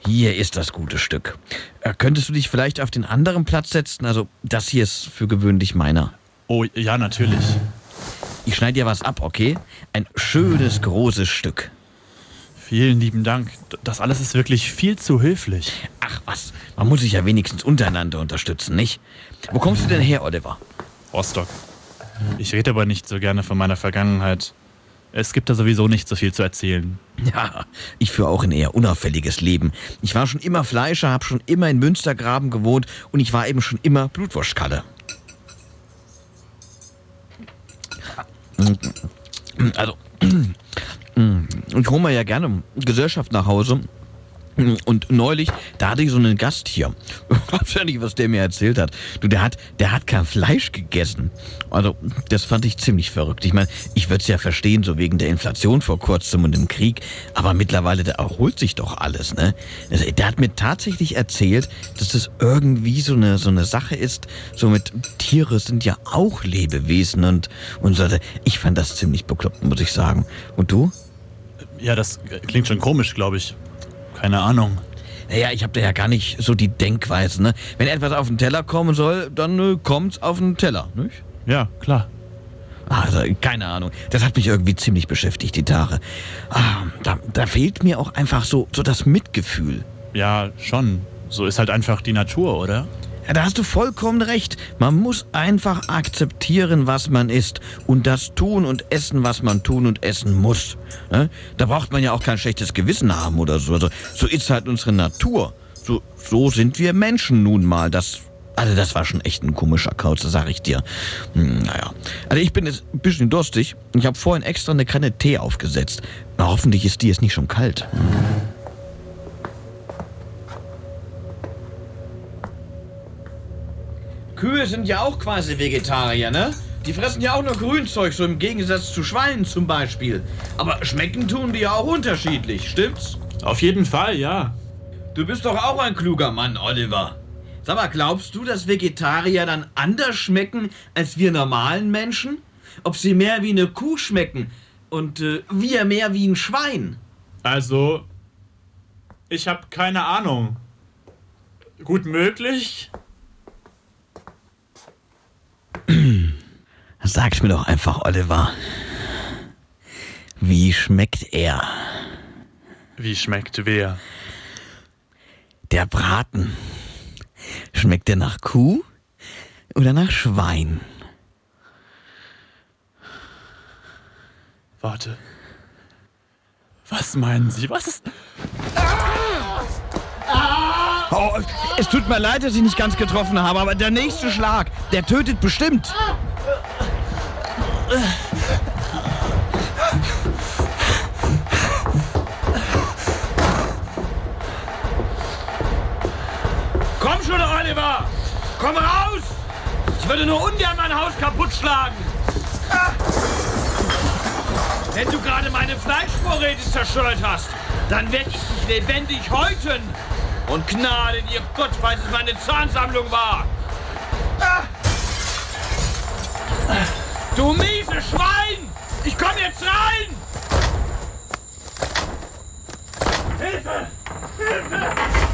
Hier ist das gute Stück. Könntest du dich vielleicht auf den anderen Platz setzen? Also, das hier ist für gewöhnlich meiner. Oh, ja, natürlich. Ich schneide dir was ab, okay? Ein schönes, großes Stück. Vielen lieben Dank. Das alles ist wirklich viel zu höflich. Ach was, man muss sich ja wenigstens untereinander unterstützen, nicht? Wo kommst du denn her, Oliver? Rostock. Ich rede aber nicht so gerne von meiner Vergangenheit. Es gibt da sowieso nicht so viel zu erzählen. Ja, ich führe auch ein eher unauffälliges Leben. Ich war schon immer Fleischer, habe schon immer in Münstergraben gewohnt und ich war eben schon immer Blutwurstkalle. Also, ich hole mir ja gerne Gesellschaft nach Hause. Und neulich, da hatte ich so einen Gast hier. Ich glaub's ja nicht, was der mir erzählt hat. Du, der hat kein Fleisch gegessen. Also, das fand ich ziemlich verrückt. Ich meine, ich würde es ja verstehen, so wegen der Inflation vor kurzem und dem Krieg. Aber mittlerweile, da erholt sich doch alles, ne? Also, der hat mir tatsächlich erzählt, dass das irgendwie so eine Sache ist. So mit Tiere sind ja auch Lebewesen und so. Ich fand das ziemlich bekloppt, muss ich sagen. Und du? Ja, das klingt schon komisch, glaube ich. Keine Ahnung. Naja, ich habe da ja gar nicht so die Denkweise, ne? Wenn etwas auf den Teller kommen soll, dann kommt's auf den Teller, nicht? Ja, klar. Also, keine Ahnung. Das hat mich irgendwie ziemlich beschäftigt, die Tage. Da fehlt mir auch einfach so das Mitgefühl. Ja, schon. So ist halt einfach die Natur, oder? Ja, da hast du vollkommen recht. Man muss einfach akzeptieren, was man ist und das tun und essen, was man tun und essen muss. Ne? Da braucht man ja auch kein schlechtes Gewissen haben oder so. Also, so ist halt unsere Natur. So sind wir Menschen nun mal. Das war schon echt ein komischer Kauz, sag ich dir. Naja. Also ich bin jetzt ein bisschen durstig. Ich habe vorhin extra eine Kanne Tee aufgesetzt. Na, hoffentlich ist die jetzt nicht schon kalt. Kühe sind ja auch quasi Vegetarier, ne? Die fressen ja auch nur Grünzeug, so im Gegensatz zu Schweinen zum Beispiel. Aber schmecken tun die ja auch unterschiedlich, stimmt's? Auf jeden Fall, ja. Du bist doch auch ein kluger Mann, Oliver. Sag mal, glaubst du, dass Vegetarier dann anders schmecken als wir normalen Menschen? Ob sie mehr wie eine Kuh schmecken und wir mehr wie ein Schwein? Also, ich habe keine Ahnung. Gut möglich? Sag's mir doch einfach, Oliver. Wie schmeckt er? Wie schmeckt wer? Der Braten. Schmeckt der nach Kuh oder nach Schwein? Warte. Was meinen Sie? Was ist... Oh, es tut mir leid, dass ich nicht ganz getroffen habe, aber der nächste Schlag, der tötet bestimmt. Komm schon, Oliver! Komm raus! Ich würde nur ungern mein Haus kaputt schlagen. Wenn du gerade meine Fleischvorräte zerstört hast, dann werde ich dich lebendig häuten. Und Gnade dir Gott, falls es meine Zahnsammlung war. Du miese Schwein! Ich komm jetzt rein! Hilfe! Hilfe!